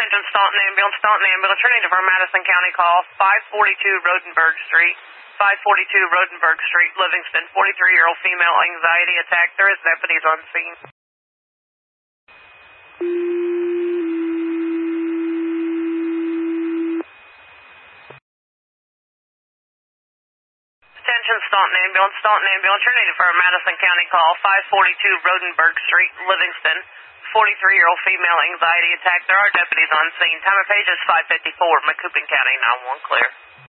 Attention, Staunton Ambulance, Staunton Ambulance. You're needed for a Madison County call. 542 Rodenberg Street. 542 Rodenberg Street, Livingston. 43-year-old female anxiety attack. There is deputies on scene. Attention, Staunton Ambulance, Staunton Ambulance. You're needed for a Madison County call. 542 Rodenberg Street, Livingston. 43-year-old female anxiety attack. There are deputies on scene. Time of page is 5:54. Macoupin County 911 clear.